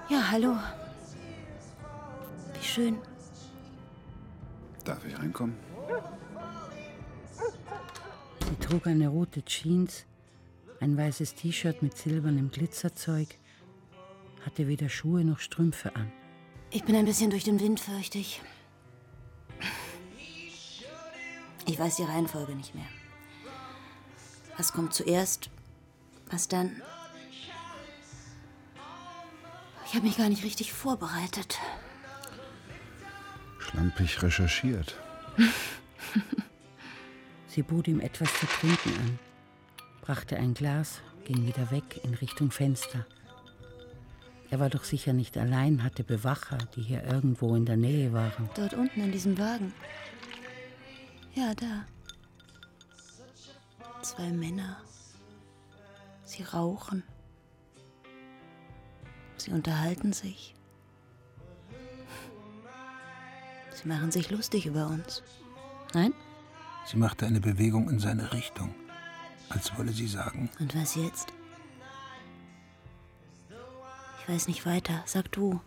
Ja, hallo. Wie schön. Darf ich reinkommen? Sie trug eine rote Jeans, ein weißes T-Shirt mit silbernem Glitzerzeug, hatte weder Schuhe noch Strümpfe an. Ich bin ein bisschen durch den Wind, fürchte ich. Ich weiß die Reihenfolge nicht mehr. Was kommt zuerst? Was dann? Ich habe mich gar nicht richtig vorbereitet. Schlampig recherchiert. Sie bot ihm etwas zu trinken an, brachte ein Glas, ging wieder weg in Richtung Fenster. Er war doch sicher nicht allein, hatte Bewacher, die hier irgendwo in der Nähe waren. Dort unten in diesem Wagen. Ja, da. 2 Männer. Sie rauchen. Sie unterhalten sich. Sie machen sich lustig über uns. Nein? Sie machte eine Bewegung in seine Richtung, als wolle sie sagen. Und was jetzt? Ich weiß nicht weiter. Sag du.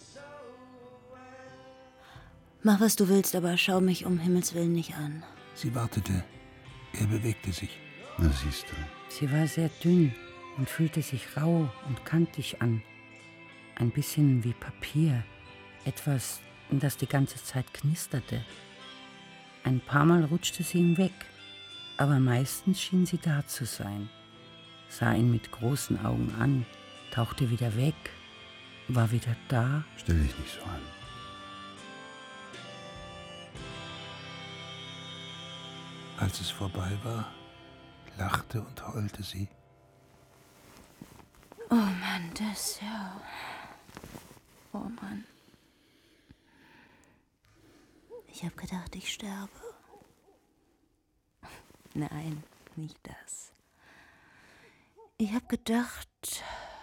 Mach, was du willst, aber schau mich um Himmels Willen nicht an. Sie wartete. Er bewegte sich. Na, siehst du. Sie war sehr dünn und fühlte sich rau und kantig an. Ein bisschen wie Papier. Etwas, das die ganze Zeit knisterte. Ein paar Mal rutschte sie ihm weg, aber meistens schien sie da zu sein. Sah ihn mit großen Augen an, tauchte wieder weg, war wieder da. Stell dich nicht so an. Als es vorbei war, lachte und heulte sie. Oh Mann, das ja. Oh Mann. Ich habe gedacht, ich sterbe. Nein, nicht das. Ich habe gedacht,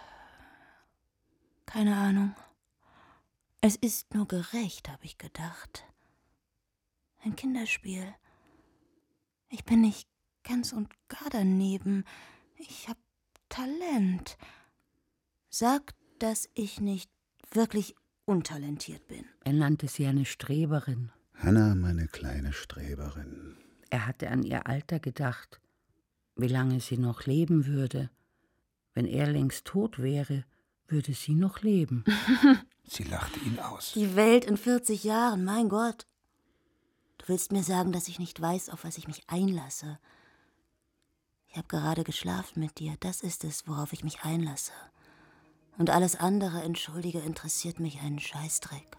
keine Ahnung. Es ist nur gerecht, habe ich gedacht. Ein Kinderspiel. Ich bin nicht ganz und gar daneben. Ich habe Talent. Sag, dass ich nicht wirklich untalentiert bin. Er nannte sie eine Streberin. Hannah, meine kleine Streberin. Er hatte an ihr Alter gedacht, wie lange sie noch leben würde. Wenn er längst tot wäre, würde sie noch leben. Sie lachte ihn aus. Die Welt in 40 Jahren, mein Gott. Du willst mir sagen, dass ich nicht weiß, auf was ich mich einlasse. Ich habe gerade geschlafen mit dir. Das ist es, worauf ich mich einlasse. Und alles andere, entschuldige, interessiert mich einen Scheißdreck.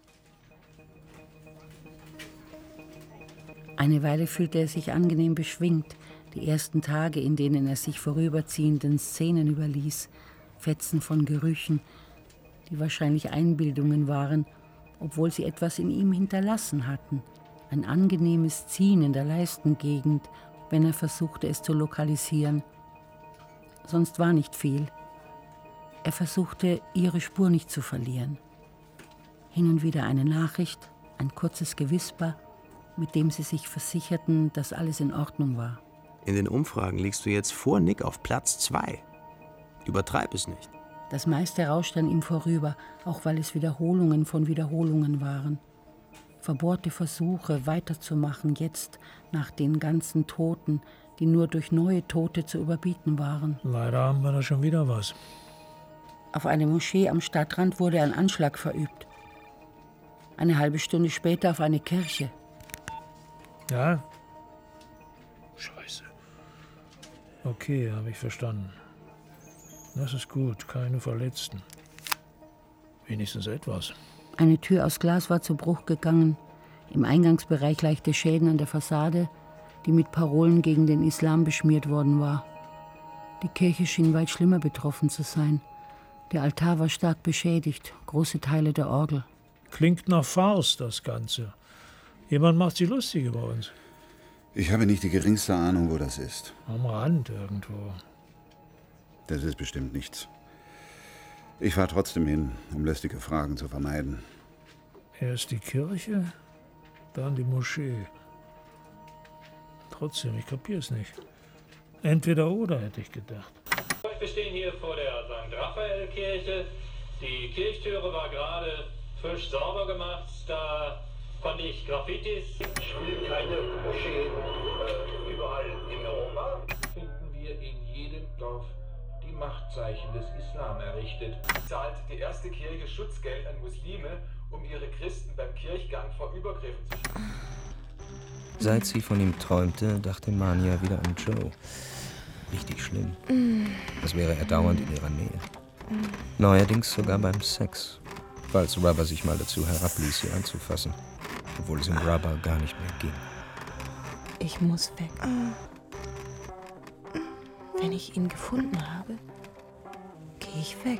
Eine Weile fühlte er sich angenehm beschwingt. Die ersten Tage, in denen er sich vorüberziehenden Szenen überließ, Fetzen von Gerüchen, die wahrscheinlich Einbildungen waren, obwohl sie etwas in ihm hinterlassen hatten. Ein angenehmes Ziehen in der Leistengegend, wenn er versuchte, es zu lokalisieren. Sonst war nicht viel. Er versuchte, ihre Spur nicht zu verlieren. Hin und wieder eine Nachricht, ein kurzes Gewisper, mit dem sie sich versicherten, dass alles in Ordnung war. In den Umfragen liegst du jetzt vor Nick auf Platz 2. Übertreib es nicht. Das meiste rauschte an ihm vorüber, auch weil es Wiederholungen von Wiederholungen waren. Verbohrte Versuche, weiterzumachen, jetzt nach den ganzen Toten, die nur durch neue Tote zu überbieten waren. Leider haben wir da schon wieder was. Auf eine Moschee am Stadtrand wurde ein Anschlag verübt. Eine halbe Stunde später auf eine Kirche. Ja? Scheiße. Okay, habe ich verstanden. Das ist gut, keine Verletzten. Wenigstens etwas. Eine Tür aus Glas war zu Bruch gegangen. Im Eingangsbereich leichte Schäden an der Fassade, die mit Parolen gegen den Islam beschmiert worden war. Die Kirche schien weit schlimmer betroffen zu sein. Der Altar war stark beschädigt, große Teile der Orgel. Klingt nach Farce, das Ganze. Jemand macht sich lustig über uns. Ich habe nicht die geringste Ahnung, wo das ist. Am Rand irgendwo. Das ist bestimmt nichts. Ich fahre trotzdem hin, um lästige Fragen zu vermeiden. Erst die Kirche, dann die Moschee. Trotzdem, ich kapier's nicht. Entweder oder, hätte ich gedacht. Wir stehen hier vor der St. Raphael-Kirche. Die Kirchtüre war gerade frisch sauber gemacht. Da fand ich Graffitis. Spielen keine Moscheen überall in Europa? Finden wir in jedem Dorf die Machtzeichen des Islam errichtet. Zahlt die erste Kirche Schutzgeld an Muslime, um ihre Christen beim Kirchgang vor Übergriffen zu schützen. Seit sie von ihm träumte, dachte Mania wieder an Joe. Richtig schlimm. Als wäre er dauernd in ihrer Nähe. Neuerdings sogar beim Sex. Falls Rubber sich mal dazu herabließ, sie anzufassen. Obwohl es in Rubber gar nicht mehr ging. Ich muss weg. Wenn ich ihn gefunden habe, gehe ich weg.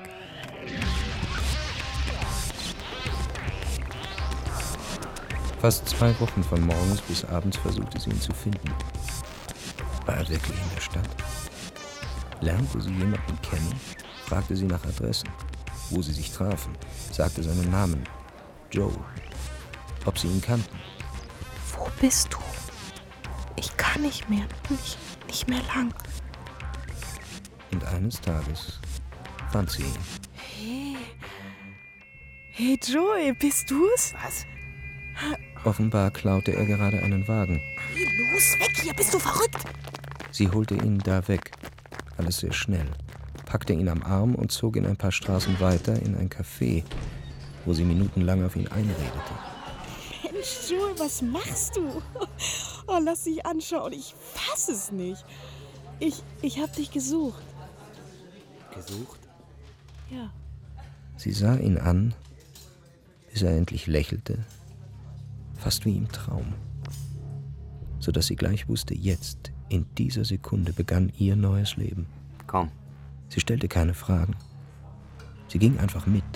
Fast 2 Wochen von morgens bis abends versuchte sie ihn zu finden. War er wirklich in der Stadt? Lernte sie jemanden kennen? Fragte sie nach Adressen, wo sie sich trafen, sagte seinen Namen, Joe, ob sie ihn kannten. Wo bist du? Ich kann nicht mehr, nicht mehr lang. Und eines Tages fand sie ihn. Hey Joey, bist du's? Was? Offenbar klaute er gerade einen Wagen. Hey, los, weg hier, bist du verrückt? Sie holte ihn da weg, alles sehr schnell, packte ihn am Arm und zog ihn ein paar Straßen weiter in ein Café, wo sie minutenlang auf ihn einredete. Mensch, Joey, was machst du? Oh, lass dich anschauen, ich fass es nicht. Ich hab dich gesucht. Gesucht? Ja. Sie sah ihn an, bis er endlich lächelte, fast wie im Traum, sodass sie gleich wusste, jetzt, in dieser Sekunde, begann ihr neues Leben. Komm. Sie stellte keine Fragen. Sie ging einfach mit.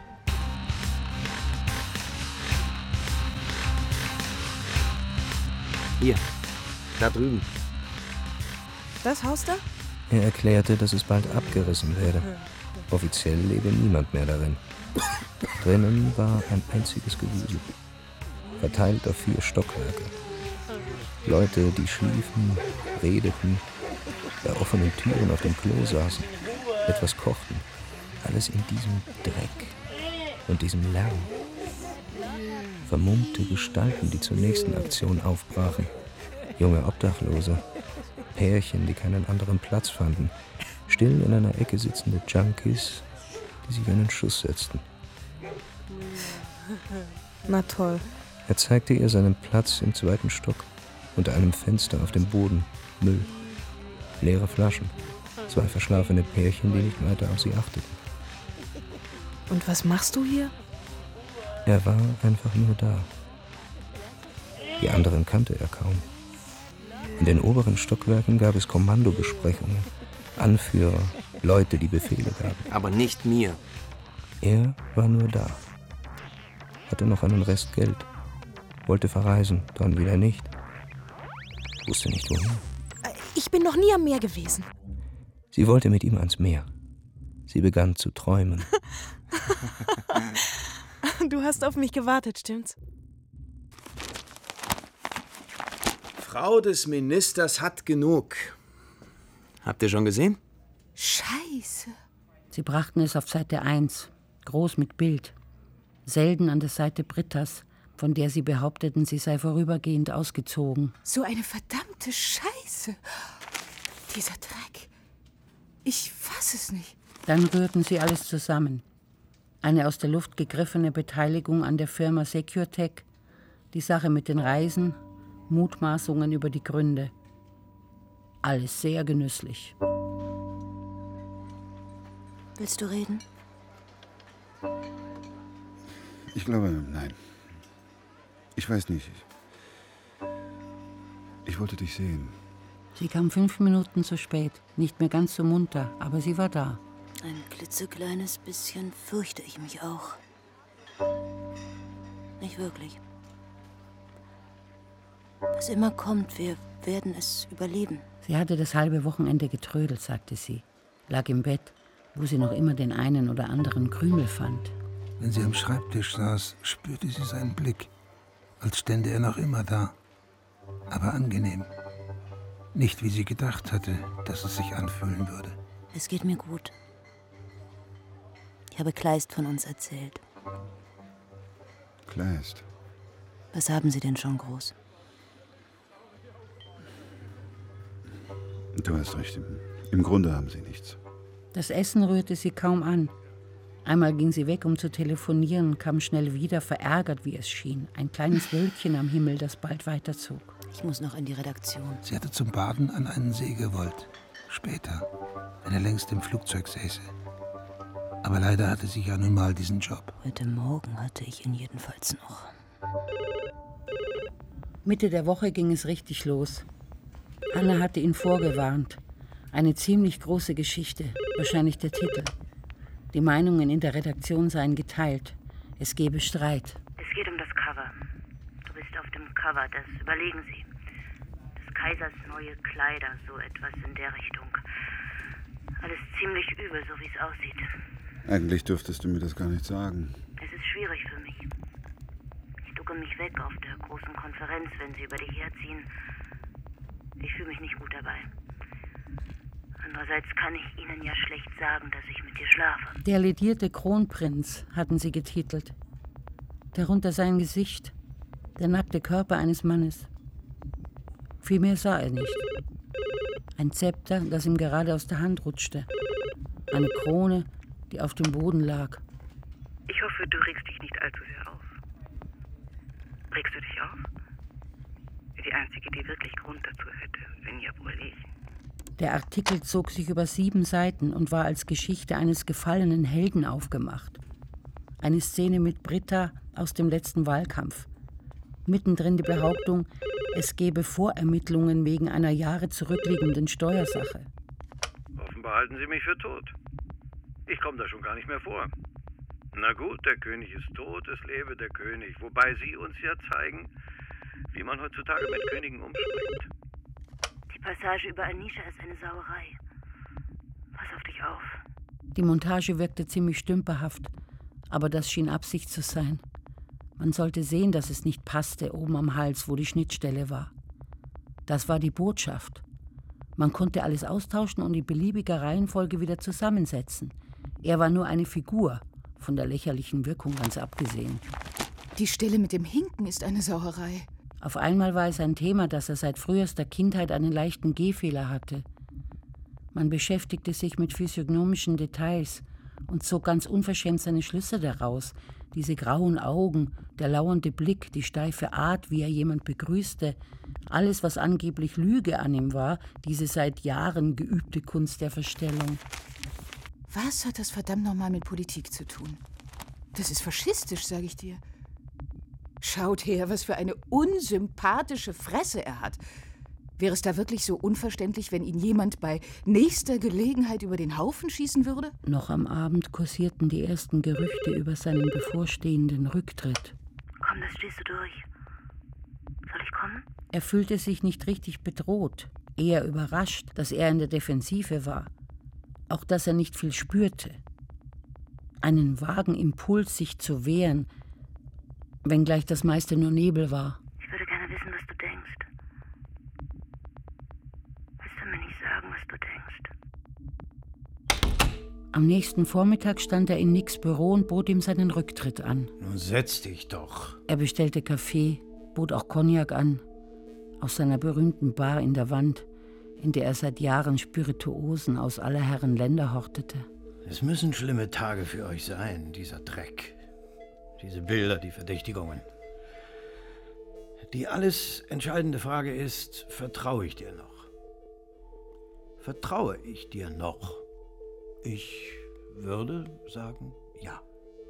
Hier, da drüben. Das Haus da? Er erklärte, dass es bald abgerissen werde. Offiziell lebe niemand mehr darin. Drinnen war ein einziges Gewusel, verteilt auf 4 Stockwerke. Leute, die schliefen, redeten, bei offenen Türen auf dem Klo saßen, etwas kochten. Alles in diesem Dreck und diesem Lärm. Vermummte Gestalten, die zur nächsten Aktion aufbrachen. Junge Obdachlose, Pärchen, die keinen anderen Platz fanden. Still in einer Ecke sitzende Junkies, die sich einen Schuss setzten. Na toll. Er zeigte ihr seinen Platz im 2. Stock, unter einem Fenster auf dem Boden, Müll, leere Flaschen, 2 verschlafene Pärchen, die nicht weiter auf sie achteten. Und was machst du hier? Er war einfach nur da. Die anderen kannte er kaum. In den oberen Stockwerken gab es Kommandobesprechungen, Anführer, Leute, die Befehle gaben. Aber nicht mir. Er war nur da. Hatte noch einen Rest Geld. Wollte verreisen, dann wieder nicht. Wusste nicht wohin. Ich bin noch nie am Meer gewesen. Sie wollte mit ihm ans Meer. Sie begann zu träumen. Du hast auf mich gewartet, stimmt's? Frau des Ministers hat genug. Habt ihr schon gesehen? Scheiße. Sie brachten es auf Seite 1, groß mit Bild. Selden an der Seite Brittas, von der sie behaupteten, sie sei vorübergehend ausgezogen. So eine verdammte Scheiße. Dieser Dreck. Ich fass es nicht. Dann rührten sie alles zusammen. Eine aus der Luft gegriffene Beteiligung an der Firma SecureTech, die Sache mit den Reisen, Mutmaßungen über die Gründe. Alles sehr genüsslich. Willst du reden? Ich glaube, nein. Ich weiß nicht. Ich wollte dich sehen. Sie kam 5 Minuten zu spät, nicht mehr ganz so munter, aber sie war da. Ein klitzekleines bisschen fürchte ich mich auch. Nicht wirklich. Was immer kommt, wir werden es überleben. Sie hatte das halbe Wochenende getrödelt, sagte sie. Lag im Bett, wo sie noch immer den einen oder anderen Krümel fand. Wenn sie am Schreibtisch saß, spürte sie seinen Blick, als stände er noch immer da. Aber angenehm. Nicht, wie sie gedacht hatte, dass es sich anfühlen würde. Es geht mir gut. Ich habe Kleist von uns erzählt. Kleist? Was haben Sie denn schon, Groß? Du hast recht. Im Grunde haben sie nichts. Das Essen rührte sie kaum an. Einmal ging sie weg, um zu telefonieren, kam schnell wieder, verärgert, wie es schien. Ein kleines Wölkchen am Himmel, das bald weiterzog. Ich muss noch in die Redaktion. Sie hatte zum Baden an einen See gewollt. Später, wenn er längst im Flugzeug säße. Aber leider hatte sie ja nun mal diesen Job. Heute Morgen hatte ich ihn jedenfalls noch. Mitte der Woche ging es richtig los. Anna hatte ihn vorgewarnt. Eine ziemlich große Geschichte, wahrscheinlich der Titel. Die Meinungen in der Redaktion seien geteilt. Es gebe Streit. Es geht um das Cover. Du bist auf dem Cover, das überlegen Sie. Des Kaisers neue Kleider, so etwas in der Richtung. Alles ziemlich übel, so wie es aussieht. Eigentlich dürftest du mir das gar nicht sagen. Es ist schwierig für mich. Ich ducke mich weg auf der großen Konferenz, wenn Sie über die herziehen. Ich fühle mich nicht gut dabei. Andererseits kann ich Ihnen ja schlecht sagen, dass ich mit dir schlafe. Der ledierte Kronprinz hatten sie getitelt. Darunter sein Gesicht, der nackte Körper eines Mannes. Viel mehr sah er nicht. Ein Zepter, das ihm gerade aus der Hand rutschte. Eine Krone, die auf dem Boden lag. Ich hoffe, du regst dich nicht allzu sehr auf. Regst du dich auf? Die Einzige, die wirklich Grund dazu hätte, wenn ja wohl ich. Der Artikel zog sich über 7 Seiten und war als Geschichte eines gefallenen Helden aufgemacht. Eine Szene mit Britta aus dem letzten Wahlkampf. Mittendrin die Behauptung, es gebe Vorermittlungen wegen einer Jahre zurückliegenden Steuersache. Offenbar halten Sie mich für tot. Ich komme da schon gar nicht mehr vor. Na gut, der König ist tot, es lebe der König. Wobei Sie uns ja zeigen, wie man heutzutage mit Königen umspringt. Die Passage über Anisha ist eine Sauerei. Pass auf dich auf. Die Montage wirkte ziemlich stümperhaft, aber das schien Absicht zu sein. Man sollte sehen, dass es nicht passte, oben am Hals, wo die Schnittstelle war. Das war die Botschaft. Man konnte alles austauschen und in beliebiger Reihenfolge wieder zusammensetzen. Er war nur eine Figur, von der lächerlichen Wirkung ganz abgesehen. Die Stelle mit dem Hinken ist eine Sauerei. Auf einmal war es ein Thema, dass er seit frühester Kindheit einen leichten Gehfehler hatte. Man beschäftigte sich mit physiognomischen Details und zog ganz unverschämt seine Schlüsse daraus. Diese grauen Augen, der lauernde Blick, die steife Art, wie er jemand begrüßte, alles, was angeblich Lüge an ihm war, diese seit Jahren geübte Kunst der Verstellung. Was hat das verdammt nochmal mit Politik zu tun? Das ist faschistisch, sage ich dir. Schaut her, was für eine unsympathische Fresse er hat. Wäre es da wirklich so unverständlich, wenn ihn jemand bei nächster Gelegenheit über den Haufen schießen würde? Noch am Abend kursierten die ersten Gerüchte über seinen bevorstehenden Rücktritt. Komm, das stehst du durch. Soll ich kommen? Er fühlte sich nicht richtig bedroht, eher überrascht, dass er in der Defensive war. Auch dass er nicht viel spürte. Einen vagen Impuls, sich zu wehren, wenngleich das meiste nur Nebel war. Ich würde gerne wissen, was du denkst. Willst du mir nicht sagen, was du denkst? Am nächsten Vormittag stand er in Nicks Büro und bot ihm seinen Rücktritt an. Nun setz dich doch. Er bestellte Kaffee, bot auch Cognac an, aus seiner berühmten Bar in der Wand, in der er seit Jahren Spirituosen aus aller Herren Länder hortete. Es müssen schlimme Tage für euch sein, dieser Dreck. Diese Bilder, die Verdächtigungen. Die alles entscheidende Frage ist, vertraue ich dir noch? Vertraue ich dir noch? Ich würde sagen, ja.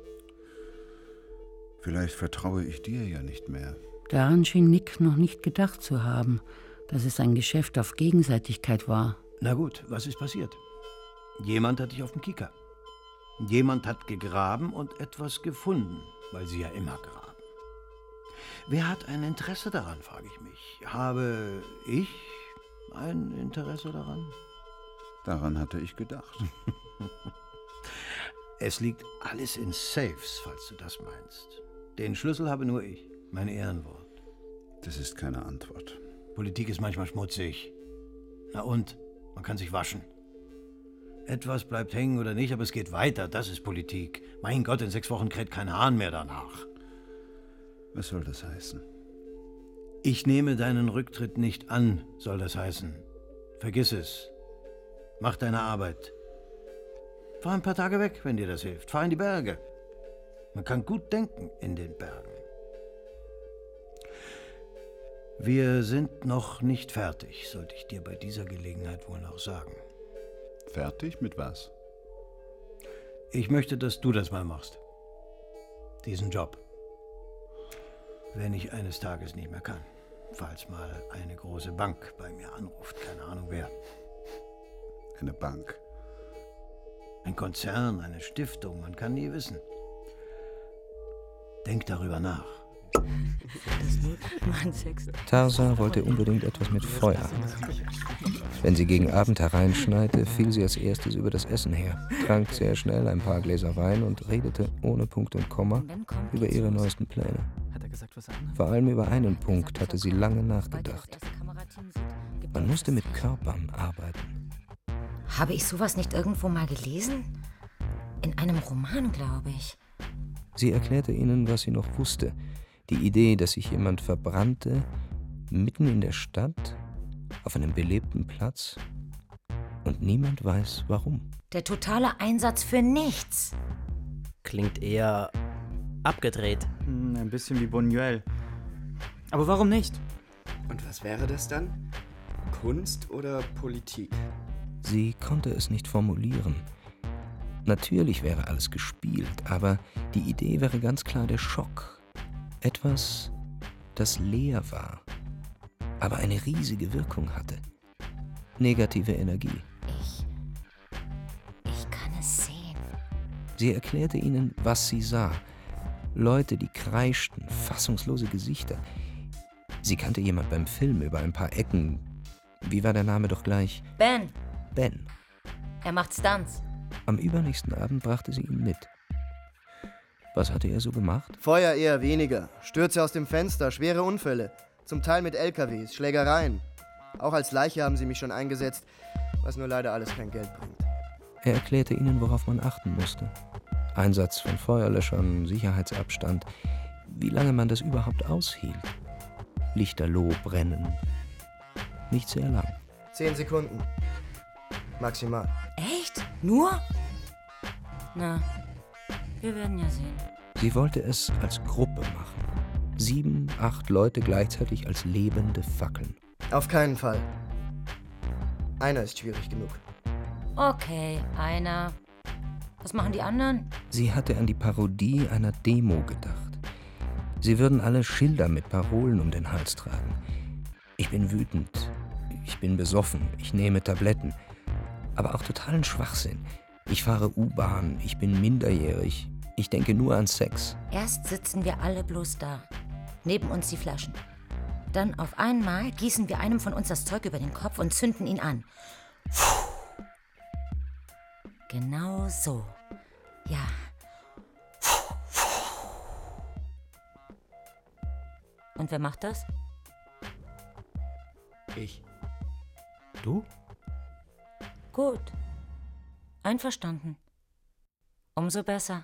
Vielleicht vertraue ich dir ja nicht mehr. Daran schien Nick noch nicht gedacht zu haben, dass es ein Geschäft auf Gegenseitigkeit war. Na gut, was ist passiert? Jemand hat dich auf dem Kicker. Jemand hat gegraben und etwas gefunden, weil sie ja immer graben. Wer hat ein Interesse daran, frage ich mich. Habe ich ein Interesse daran? Daran hatte ich gedacht. Es liegt alles in Safes, falls du das meinst. Den Schlüssel habe nur ich, mein Ehrenwort. Das ist keine Antwort. Politik ist manchmal schmutzig. Na und? Man kann sich waschen. Etwas bleibt hängen oder nicht, aber es geht weiter. Das ist Politik. Mein Gott, in 6 Wochen kräht kein Hahn mehr danach. Was soll das heißen? Ich nehme deinen Rücktritt nicht an, soll das heißen. Vergiss es. Mach deine Arbeit. Fahr ein paar Tage weg, wenn dir das hilft. Fahr in die Berge. Man kann gut denken in den Bergen. Wir sind noch nicht fertig, sollte ich dir bei dieser Gelegenheit wohl noch sagen. Fertig mit was? Ich möchte, dass du das mal machst. Diesen Job. Wenn ich eines Tages nicht mehr kann. Falls mal eine große Bank bei mir anruft. Keine Ahnung wer. Eine Bank? Ein Konzern, eine Stiftung, man kann nie wissen. Denk darüber nach. Tarsa wollte unbedingt etwas mit Feuer. Wenn sie gegen Abend hereinschneite, fiel sie als erstes über das Essen her, trank sehr schnell ein paar Gläser Wein und redete ohne Punkt und Komma über ihre neuesten Pläne. Vor allem über einen Punkt hatte sie lange nachgedacht. Man musste mit Körpern arbeiten. Habe ich sowas nicht irgendwo mal gelesen? In einem Roman, glaube ich. Sie erklärte ihnen, was sie noch wusste. Die Idee, dass sich jemand verbrannte, mitten in der Stadt, auf einem belebten Platz, und niemand weiß, warum. Der totale Einsatz für nichts. Klingt eher abgedreht. Ein bisschen wie Buñuel. Aber warum nicht? Und was wäre das dann? Kunst oder Politik? Sie konnte es nicht formulieren. Natürlich wäre alles gespielt, aber die Idee wäre ganz klar der Schock. Etwas, das leer war, aber eine riesige Wirkung hatte. Negative Energie. Ich kann es sehen. Sie erklärte ihnen, was sie sah. Leute, die kreischten, fassungslose Gesichter. Sie kannte jemand beim Film über ein paar Ecken. Wie war der Name doch gleich? Ben. Ben. Er macht Stunts. Am übernächsten Abend brachte sie ihn mit. Was hatte er so gemacht? Feuer eher weniger. Stürze aus dem Fenster, schwere Unfälle. Zum Teil mit LKWs, Schlägereien. Auch als Leiche haben sie mich schon eingesetzt, was nur leider alles kein Geld bringt. Er erklärte ihnen, worauf man achten musste. Einsatz von Feuerlöschern, Sicherheitsabstand. Wie lange man das überhaupt aushielt. Lichterloh brennen. Nicht sehr lang. 10 Sekunden. Maximal. Echt? Nur? Na, wir werden ja sehen. Sie wollte es als Gruppe machen. 7, 8 Leute gleichzeitig als lebende Fackeln. Auf keinen Fall. Einer ist schwierig genug. Okay, einer. Was machen die anderen? Sie hatte an die Parodie einer Demo gedacht. Sie würden alle Schilder mit Parolen um den Hals tragen. Ich bin wütend. Ich bin besoffen. Ich nehme Tabletten. Aber auch totalen Schwachsinn. Ich fahre U-Bahn. Ich bin minderjährig. Ich denke nur an Sex. Erst sitzen wir alle bloß da. Neben uns die Flaschen. Dann auf einmal gießen wir einem von uns das Zeug über den Kopf und zünden ihn an. Puh. Genau so. Ja. Und wer macht das? Ich. Du? Gut. Einverstanden. Umso besser.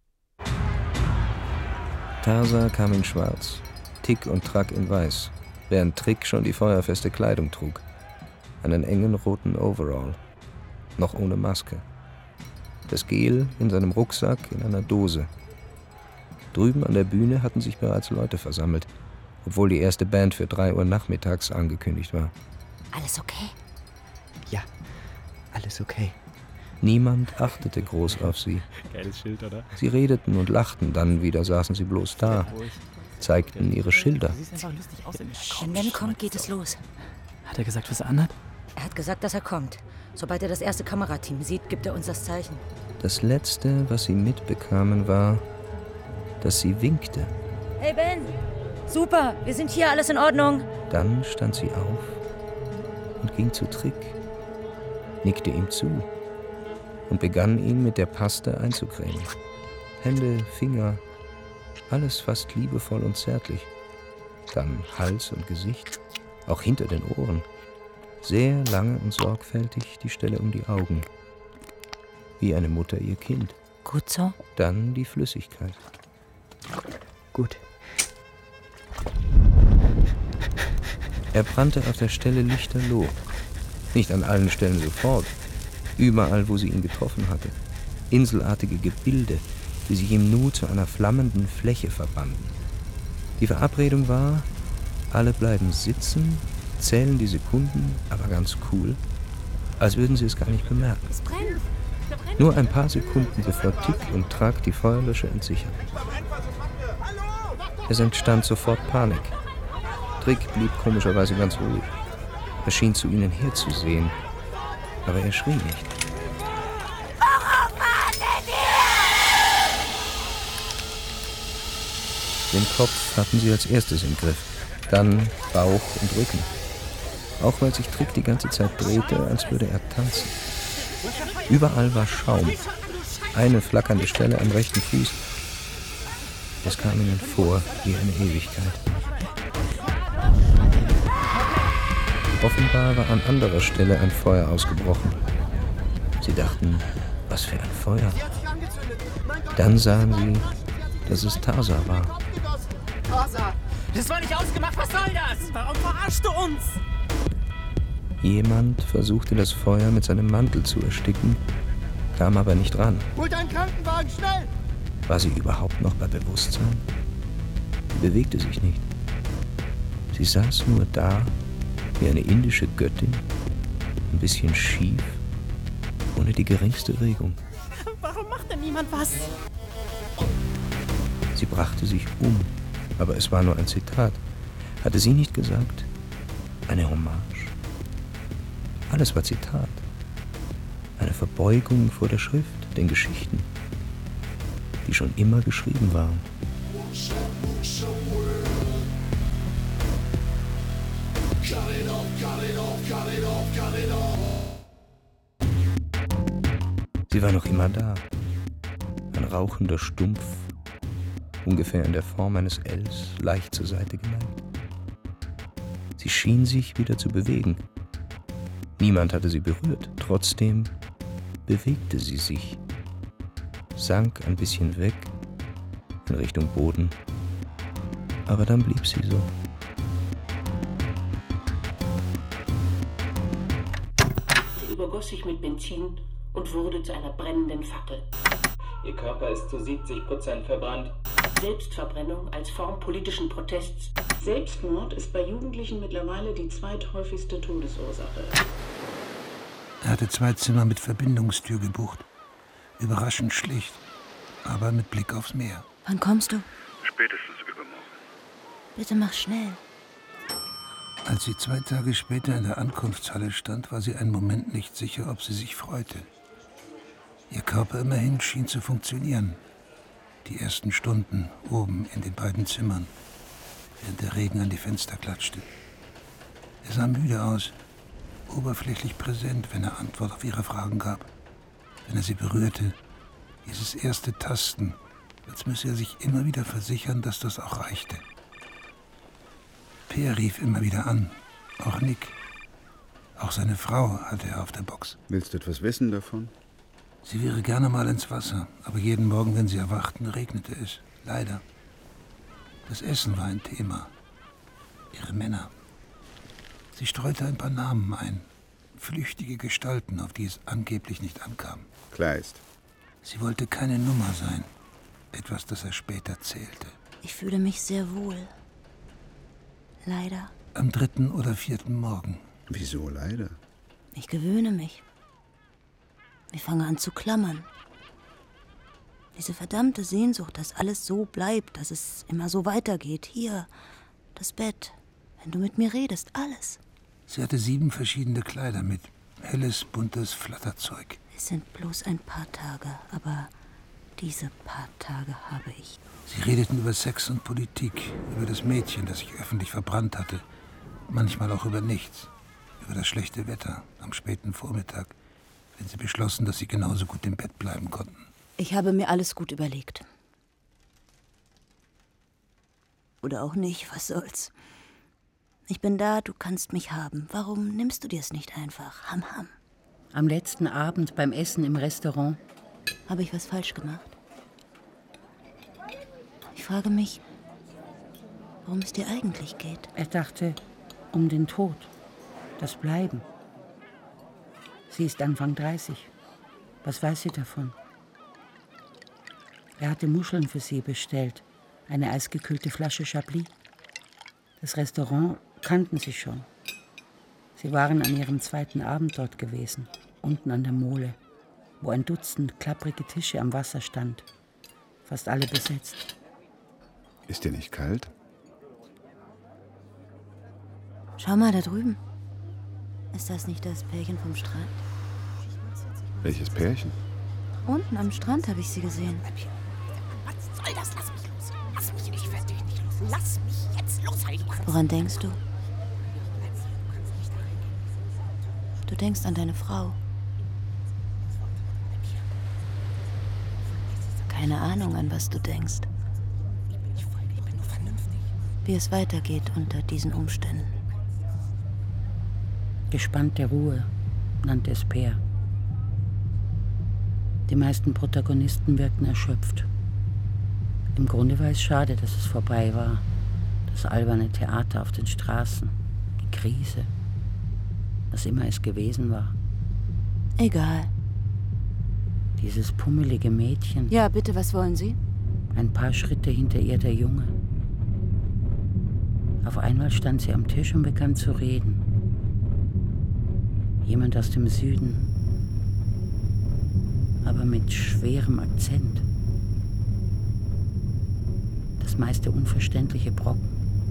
Tarsa kam in schwarz, Tick und Track in weiß, während Trick schon die feuerfeste Kleidung trug. Einen engen roten Overall, noch ohne Maske. Das Gel in seinem Rucksack in einer Dose. Drüben an der Bühne hatten sich bereits Leute versammelt, obwohl die erste Band für 3 Uhr nachmittags angekündigt war. Alles okay? Ja, alles okay. Niemand achtete groß auf sie. Geiles Schild, oder? Sie redeten und lachten, dann wieder saßen sie bloß da, zeigten ihre Schilder. Wenn Ben kommt, geht es los. Hat er gesagt, was er anhat? Er hat gesagt, dass er kommt. Sobald er das erste Kamerateam sieht, gibt er uns das Zeichen. Das Letzte, was sie mitbekamen, war, dass sie winkte. Hey Ben! Super, wir sind hier, alles in Ordnung. Dann stand sie auf und ging zu Trick, nickte ihm zu und begann ihn mit der Paste einzucremen. Hände, Finger, alles fast liebevoll und zärtlich. Dann Hals und Gesicht, auch hinter den Ohren. Sehr lange und sorgfältig die Stelle um die Augen. wie eine Mutter ihr Kind. Gut so? Dann die Flüssigkeit. Gut. Er brannte auf der Stelle lichterloh. Nicht an allen Stellen sofort. Überall, wo sie ihn getroffen hatte. Inselartige Gebilde, die sich im Nu zu einer flammenden Fläche verbanden. Die Verabredung war, alle bleiben sitzen, zählen die Sekunden, aber ganz cool, als würden sie es gar nicht bemerken. Es brennt. Nur ein paar Sekunden, bevor Tick und Track die Feuerlöscher entsicherten. Es entstand sofort Panik. Trick blieb komischerweise ganz ruhig. Er schien zu ihnen herzusehen, aber er schrie nicht. Den Kopf hatten sie als erstes im Griff, dann Bauch und Rücken. Auch weil sich Trick die ganze Zeit drehte, als würde er tanzen. Überall war Schaum. Eine flackernde Stelle am rechten Fuß. Es kam ihnen vor wie eine Ewigkeit. Offenbar war an anderer Stelle ein Feuer ausgebrochen. Sie dachten, was für ein Feuer. Dann sahen sie, dass es Tarsa war. Tarsa, das war nicht ausgemacht, was soll das? Warum verarschst du uns? Jemand versuchte das Feuer mit seinem Mantel zu ersticken, kam aber nicht ran. Holt einen Krankenwagen, schnell! War sie überhaupt noch bei Bewusstsein? Sie bewegte sich nicht. Sie saß nur da, wie eine indische Göttin, ein bisschen schief, ohne die geringste Regung. Warum macht denn niemand was? Sie brachte sich um, aber es war nur ein Zitat. Hatte sie nicht gesagt, eine Hommage? Alles war Zitat. Eine Verbeugung vor der Schrift, den Geschichten, die schon immer geschrieben waren. Sie war noch immer da. Ein rauchender Stumpf, ungefähr in der Form eines Ls, leicht zur Seite geneigt. Sie schien sich wieder zu bewegen. Niemand hatte sie berührt. Trotzdem bewegte sie sich, sank ein bisschen weg in Richtung Boden, aber dann blieb sie so. Sie übergoss sich mit Benzin und wurde zu einer brennenden Fackel. Ihr Körper ist zu 70% verbrannt. Selbstverbrennung als Form politischen Protests. Selbstmord ist bei Jugendlichen mittlerweile die zweithäufigste Todesursache. Er hatte 2 Zimmer mit Verbindungstür gebucht. Überraschend schlicht, aber mit Blick aufs Meer. Wann kommst du? Spätestens übermorgen. Bitte mach schnell. Als sie 2 Tage später in der Ankunftshalle stand, war sie einen Moment nicht sicher, ob sie sich freute. Ihr Körper immerhin schien zu funktionieren. Die ersten Stunden oben in den beiden Zimmern, während der Regen an die Fenster klatschte. Er sah müde aus, oberflächlich präsent, wenn er Antwort auf ihre Fragen gab. Wenn er sie berührte, dieses erste Tasten, als müsse er sich immer wieder versichern, dass das auch reichte. Peer rief immer wieder an, auch Nick. Auch seine Frau hatte er auf der Box. Willst du etwas wissen davon? Sie wäre gerne mal ins Wasser, aber jeden Morgen, wenn sie erwachten, regnete es. Leider. Das Essen war ein Thema. Ihre Männer. Sie streute ein paar Namen ein. Flüchtige Gestalten, auf die es angeblich nicht ankam. Kleist. Sie wollte keine Nummer sein. Etwas, das er später zählte. Ich fühle mich sehr wohl. Leider. Am 3. oder 4. Morgen. Wieso leider? Ich gewöhne mich. Ich fange an zu klammern. Diese verdammte Sehnsucht, dass alles so bleibt, dass es immer so weitergeht. Hier, das Bett, wenn du mit mir redest, alles. Sie hatte 7 verschiedene Kleider mit. Helles, buntes Flatterzeug. Es sind bloß ein paar Tage, aber diese paar Tage habe ich. Sie redeten über Sex und Politik, über das Mädchen, das sich öffentlich verbrannt hatte. Manchmal auch über nichts. Über das schlechte Wetter am späten Vormittag, wenn sie beschlossen, dass sie genauso gut im Bett bleiben konnten. Ich habe mir alles gut überlegt. Oder auch nicht, was soll's. Ich bin da, du kannst mich haben. Warum nimmst du dir es nicht einfach? Ham, ham. Am letzten Abend beim Essen im Restaurant. Habe ich was falsch gemacht? Ich frage mich, worum es dir eigentlich geht. Er dachte, um den Tod, das Bleiben. Sie ist Anfang 30. Was weiß sie davon? Er hatte Muscheln für sie bestellt, eine eisgekühlte Flasche Chablis. Das Restaurant kannten sie schon. Sie waren an ihrem zweiten Abend dort gewesen, unten an der Mole, wo ein Dutzend klapprige Tische am Wasser stand, fast alle besetzt. Ist dir nicht kalt? Schau mal da drüben. Ist das nicht das Pärchen vom Strand? Welches Pärchen? Unten am Strand habe ich sie gesehen. Was soll das? Lass mich los. Lass mich, ich werde dich nicht los. Lass mich jetzt los, Heidi. Woran denkst du? Du denkst an deine Frau. Keine Ahnung, an was du denkst. Wie es weitergeht unter diesen Umständen. Gespannte Ruhe nannte es Peer. Die meisten Protagonisten wirkten erschöpft. Im Grunde war es schade, dass es vorbei war. Das alberne Theater auf den Straßen, die Krise, was immer es gewesen war. Egal. Dieses pummelige Mädchen. Ja, bitte, was wollen Sie? Ein paar Schritte hinter ihr der Junge. Auf einmal stand sie am Tisch und begann zu reden. Jemand aus dem Süden, aber mit schwerem Akzent. Das meiste unverständliche Brocken.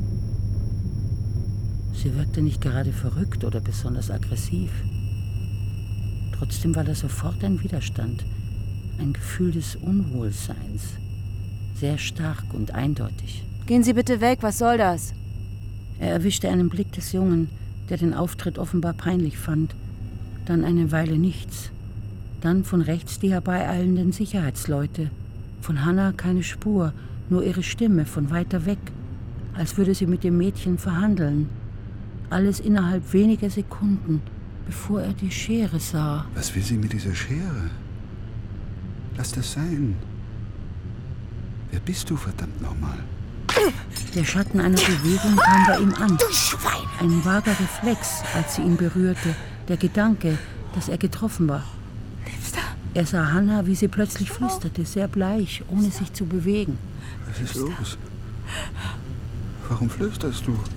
Sie wirkte nicht gerade verrückt oder besonders aggressiv. Trotzdem war da sofort ein Widerstand, ein Gefühl des Unwohlseins. Sehr stark und eindeutig. Gehen Sie bitte weg, was soll das? Er erwischte einen Blick des Jungen, der den Auftritt offenbar peinlich fand. Dann eine Weile nichts. Dann von rechts die herbeieilenden Sicherheitsleute. Von Hannah keine Spur, nur ihre Stimme von weiter weg, als würde sie mit dem Mädchen verhandeln. Alles innerhalb weniger Sekunden, bevor er die Schere sah. Was will sie mit dieser Schere? Lass das sein. Wer bist du, verdammt nochmal? Der Schatten einer Bewegung kam bei ihm an. Ein vager Reflex, als sie ihn berührte. Der Gedanke, dass er getroffen war. Er sah Hannah, wie sie plötzlich flüsterte, sehr bleich, ohne sich zu bewegen. Was ist los? Warum flüsterst du?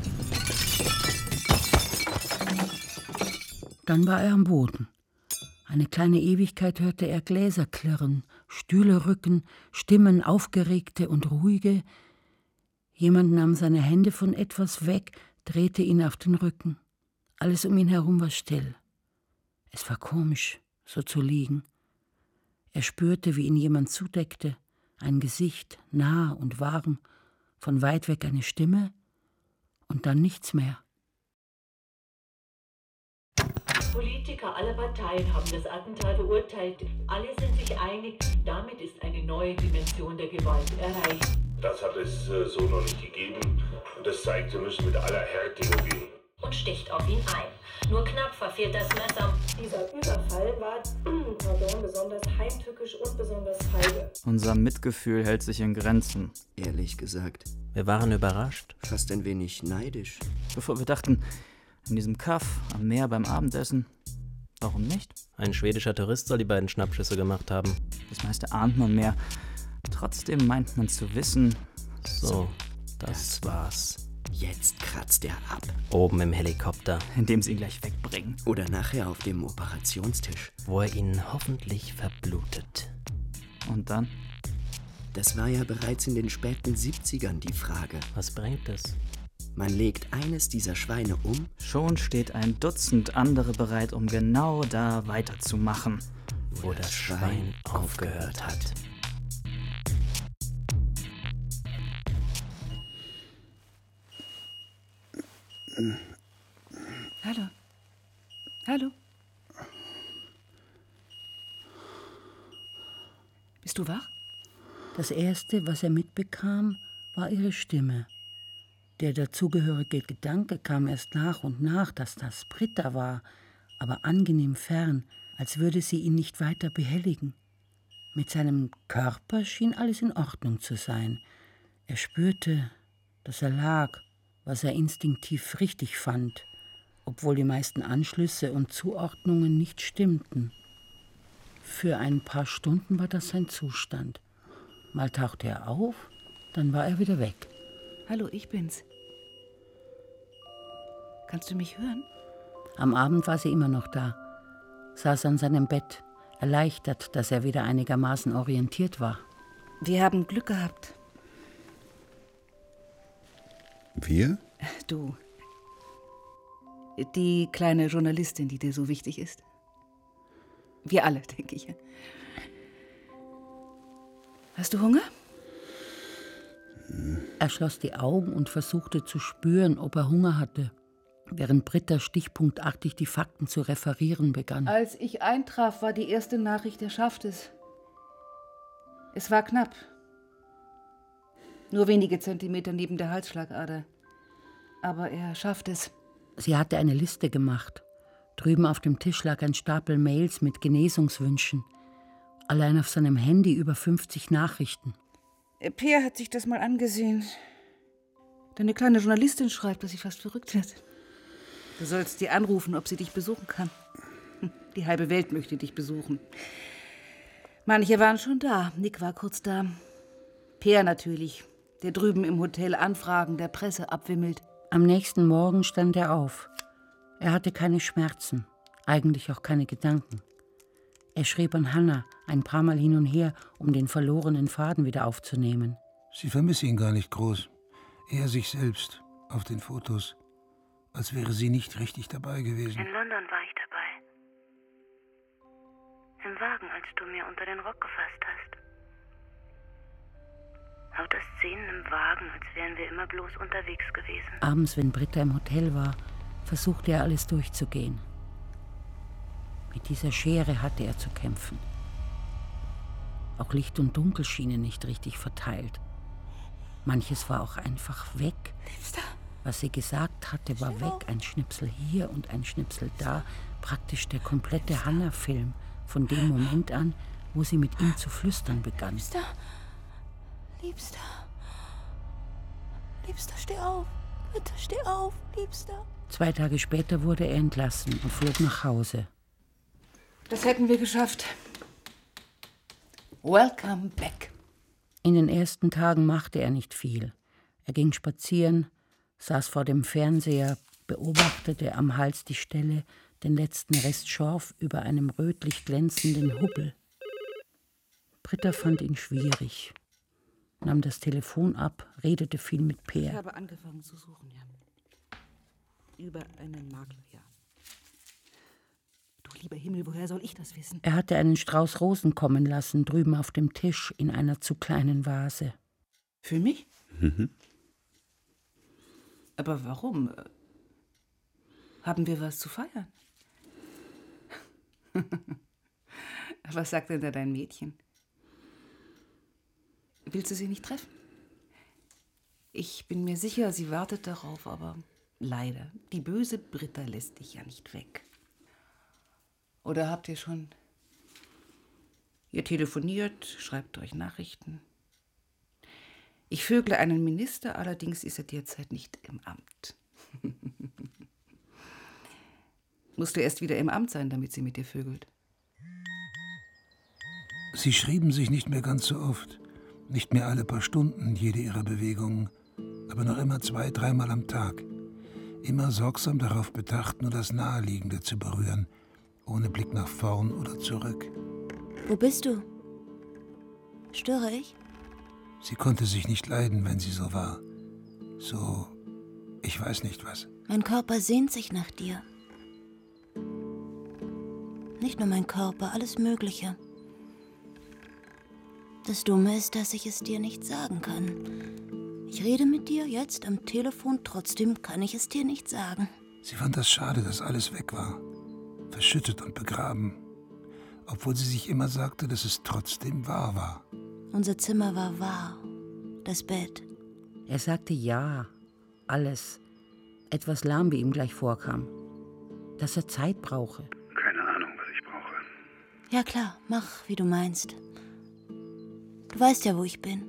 Dann war er am Boden. Eine kleine Ewigkeit hörte er Gläser klirren, Stühle rücken, Stimmen aufgeregte und ruhige. Jemand nahm seine Hände von etwas weg, drehte ihn auf den Rücken. Alles um ihn herum war still. Es war komisch, so zu liegen. Er spürte, wie ihn jemand zudeckte, ein Gesicht, nah und warm, von weit weg eine Stimme und dann nichts mehr. Politiker aller Parteien haben das Attentat verurteilt. Alle sind sich einig, damit ist eine neue Dimension der Gewalt erreicht. Das hat es so noch nicht gegeben. Und das zeigt, wir müssen mit aller Härte umgehen. Und sticht auf ihn ein. Nur knapp verfehlt das Messer. Dieser Überfall war besonders heimtückisch und besonders feige. Unser Mitgefühl hält sich in Grenzen. Ehrlich gesagt. Wir waren überrascht. Fast ein wenig neidisch. Bevor wir dachten, in diesem Kaff am Meer beim Abendessen. Warum nicht? Ein schwedischer Tourist soll die beiden Schnappschüsse gemacht haben. Das meiste ahnt man mehr. Trotzdem meint man zu wissen. So, das war's. Jetzt kratzt er ab. Oben im Helikopter. Indem sie ihn gleich wegbringen. Oder nachher auf dem Operationstisch. Wo er ihn hoffentlich verblutet. Und dann? Das war ja bereits in den späten 70ern die Frage. Was bringt es? Man legt eines dieser Schweine um. Schon steht ein Dutzend andere bereit, um genau da weiterzumachen. Wo das Schwein aufgehört hat. Hallo. Hallo. Bist du wach? Das Erste, was er mitbekam, war ihre Stimme. Der dazugehörige Gedanke kam erst nach und nach, dass das Britta war, aber angenehm fern, als würde sie ihn nicht weiter behelligen. Mit seinem Körper schien alles in Ordnung zu sein. Er spürte, dass er lag, was er instinktiv richtig fand, obwohl die meisten Anschlüsse und Zuordnungen nicht stimmten. Für ein paar Stunden war das sein Zustand. Mal tauchte er auf, dann war er wieder weg. Hallo, ich bin's. Kannst du mich hören? Am Abend war sie immer noch da, saß an seinem Bett, erleichtert, dass er wieder einigermaßen orientiert war. Wir haben Glück gehabt. Wir? Du. Die kleine Journalistin, die dir so wichtig ist. Wir alle, denke ich. Hast du Hunger? Er schloss die Augen und versuchte zu spüren, ob er Hunger hatte, während Britta stichpunktartig die Fakten zu referieren begann. Als ich eintraf, war die erste Nachricht, er schafft es. Es war knapp. Nur wenige Zentimeter neben der Halsschlagader. Aber er schafft es. Sie hatte eine Liste gemacht. Drüben auf dem Tisch lag ein Stapel Mails mit Genesungswünschen. Allein auf seinem Handy über 50 Nachrichten. Peer hat sich das mal angesehen. Deine kleine Journalistin schreibt, dass sie fast verrückt wird. Du sollst sie anrufen, ob sie dich besuchen kann. Die halbe Welt möchte dich besuchen. Manche waren schon da. Nick war kurz da. Peer natürlich, der drüben im Hotel Anfragen der Presse abwimmelt. Am nächsten Morgen stand er auf. Er hatte keine Schmerzen, eigentlich auch keine Gedanken. Er schrieb an Hannah ein paar Mal hin und her, um den verlorenen Faden wieder aufzunehmen. Sie vermisse ihn gar nicht groß. Eher sich selbst auf den Fotos. Als wäre sie nicht richtig dabei gewesen. In London war ich dabei. Im Wagen, als du mir unter den Rock gefasst hast. Lauter Szenen im Wagen, als wären wir immer bloß unterwegs gewesen. Abends, wenn Britta im Hotel war, versuchte er alles durchzugehen. Mit dieser Schere hatte er zu kämpfen. Auch Licht und Dunkel schienen nicht richtig verteilt. Manches war auch einfach weg. Liebster. Was sie gesagt hatte, war weg. Ein Schnipsel hier und ein Schnipsel da. Praktisch der komplette Hannah-Film. Von dem Moment an, wo sie mit ihm zu flüstern begann. Liebster. Liebster. Liebster, steh auf. Bitte steh auf, Liebster. 2 Tage später wurde er entlassen und flog nach Hause. Das hätten wir geschafft. Welcome back. In den ersten Tagen machte er nicht viel. Er ging spazieren, saß vor dem Fernseher, beobachtete am Hals die Stelle, den letzten Rest Schorf über einem rötlich glänzenden Hubbel. Britta fand ihn schwierig, nahm das Telefon ab, redete viel mit Peer. Ich habe angefangen zu suchen, ja. Über einen Makler, ja. Du lieber Himmel, woher soll ich das wissen? Er hatte einen Strauß Rosen kommen lassen, drüben auf dem Tisch in einer zu kleinen Vase. Für mich? Mhm. Aber warum? Haben wir was zu feiern? Was sagt denn da dein Mädchen? Willst du sie nicht treffen? Ich bin mir sicher, sie wartet darauf, aber leider, die böse Britta lässt dich ja nicht weg. Oder habt ihr schon... Ihr telefoniert, schreibt euch Nachrichten. Ich vögle einen Minister, allerdings ist er derzeit nicht im Amt. Musst du erst wieder im Amt sein, damit sie mit dir vögelt? Sie schrieben sich nicht mehr ganz so oft. Nicht mehr alle paar Stunden, jede ihrer Bewegungen, aber noch immer 2-3 Mal am Tag. Immer sorgsam darauf bedacht, nur das Naheliegende zu berühren, ohne Blick nach vorn oder zurück. Wo bist du? Störe ich? Sie konnte sich nicht leiden, wenn sie so war. So, ich weiß nicht was. Mein Körper sehnt sich nach dir. Nicht nur mein Körper, alles Mögliche. Das Dumme ist, dass ich es dir nicht sagen kann. Ich rede mit dir jetzt am Telefon, trotzdem kann ich es dir nicht sagen. Sie fand das schade, dass alles weg war. Verschüttet und begraben. Obwohl sie sich immer sagte, dass es trotzdem wahr war. Unser Zimmer war wahr. Das Bett. Er sagte ja, alles. Etwas lahm, wie ihm gleich vorkam. Dass er Zeit brauche. Ja klar, mach, wie du meinst. Du weißt ja, wo ich bin.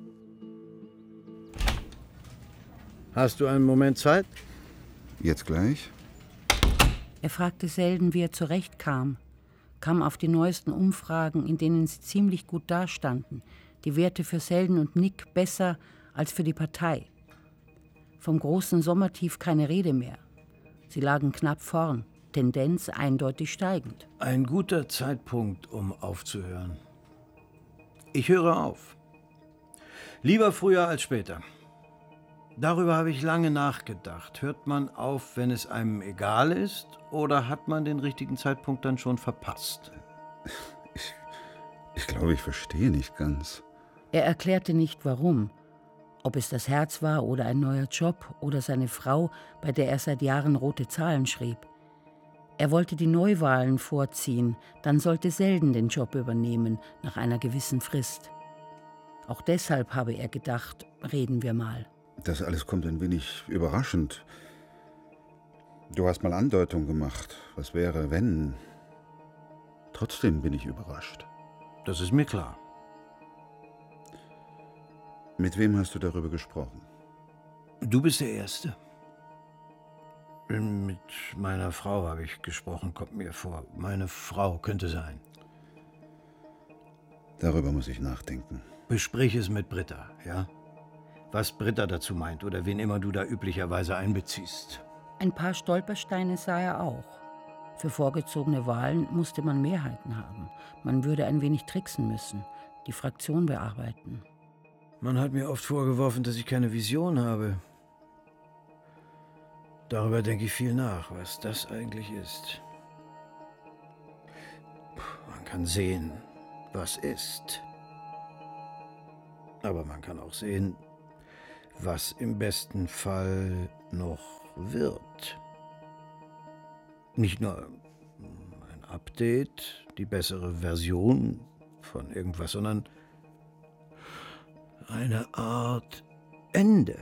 Hast du einen Moment Zeit? Jetzt gleich? Er fragte Selden, wie er zurechtkam, kam auf die neuesten Umfragen, in denen sie ziemlich gut dastanden, die Werte für Selden und Nick besser als für die Partei. Vom großen Sommertief keine Rede mehr. Sie lagen knapp vorn, Tendenz eindeutig steigend. Ein guter Zeitpunkt, um aufzuhören. Ich höre auf. Lieber früher als später. Darüber habe ich lange nachgedacht. Hört man auf, wenn es einem egal ist, oder hat man den richtigen Zeitpunkt dann schon verpasst? Ich glaube, ich verstehe nicht ganz. Er erklärte nicht, warum. Ob es das Herz war oder ein neuer Job oder seine Frau, bei der er seit Jahren rote Zahlen schrieb. Er wollte die Neuwahlen vorziehen, dann sollte Selden den Job übernehmen, nach einer gewissen Frist. Auch deshalb habe er gedacht, reden wir mal. Das alles kommt ein wenig überraschend. Du hast mal Andeutung gemacht. Was wäre, wenn? Trotzdem bin ich überrascht. Das ist mir klar. Mit wem hast du darüber gesprochen? Du bist der Erste. Mit meiner Frau habe ich gesprochen, kommt mir vor. Meine Frau könnte sein. Darüber muss ich nachdenken. Besprich es mit Britta, ja? Was Britta dazu meint oder wen immer du da üblicherweise einbeziehst. Ein paar Stolpersteine sah er auch. Für vorgezogene Wahlen musste man Mehrheiten haben. Man würde ein wenig tricksen müssen, die Fraktion bearbeiten. Man hat mir oft vorgeworfen, dass ich keine Vision habe. Darüber denke ich viel nach, was das eigentlich ist. Man kann sehen, was ist. Aber man kann auch sehen, was im besten Fall noch wird. Nicht nur ein Update, die bessere Version von irgendwas, sondern eine Art Ende.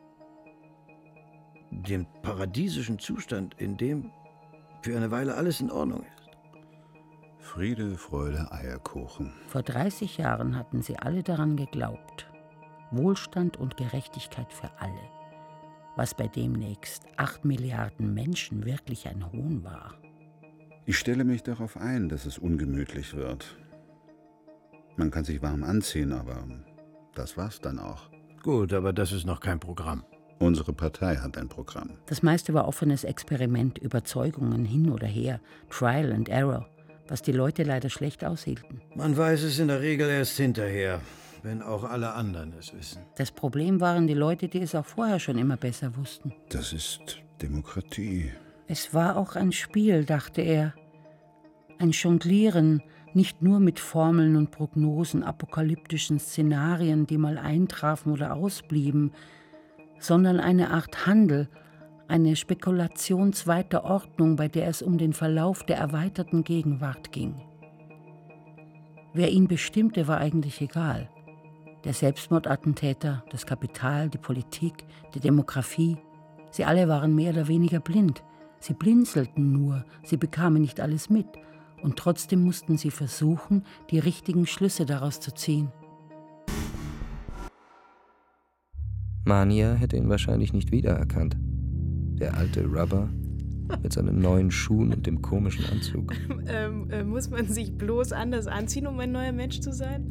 Dem paradiesischen Zustand, in dem für eine Weile alles in Ordnung ist. Friede, Freude, Eierkuchen. Vor 30 Jahren hatten sie alle daran geglaubt. Wohlstand und Gerechtigkeit für alle. Was bei demnächst 8 Milliarden Menschen wirklich ein Hohn war. Ich stelle mich darauf ein, dass es ungemütlich wird. Man kann sich warm anziehen, aber das war's dann auch. Gut, aber das ist noch kein Programm. Unsere Partei hat ein Programm. Das meiste war offenes Experiment, Überzeugungen hin oder her, Trial and Error, was die Leute leider schlecht aushielten. Man weiß es in der Regel erst hinterher, wenn auch alle anderen es wissen. Das Problem waren die Leute, die es auch vorher schon immer besser wussten. Das ist Demokratie. Es war auch ein Spiel, dachte er. Ein Jonglieren, nicht nur mit Formeln und Prognosen, apokalyptischen Szenarien, die mal eintrafen oder ausblieben, sondern eine Art Handel, eine Spekulation zweiter Ordnung, bei der es um den Verlauf der erweiterten Gegenwart ging. Wer ihn bestimmte, war eigentlich egal. Der Selbstmordattentäter, das Kapital, die Politik, die Demografie, sie alle waren mehr oder weniger blind. Sie blinzelten nur, sie bekamen nicht alles mit. Und trotzdem mussten sie versuchen, die richtigen Schlüsse daraus zu ziehen. Mania hätte ihn wahrscheinlich nicht wiedererkannt. Der alte Rubber mit seinen neuen Schuhen und dem komischen Anzug. Muss man sich bloß anders anziehen, um ein neuer Mensch zu sein?